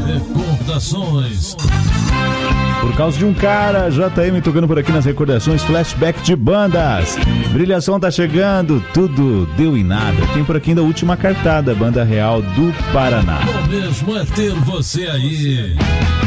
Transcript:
Recordações. Por causa de um cara, JM tocando por aqui nas recordações, flashback de bandas. Brilhação tá chegando, tudo deu em nada. Tem por aqui ainda a última cartada, Banda Real do Paraná. O mesmo é ter você aí.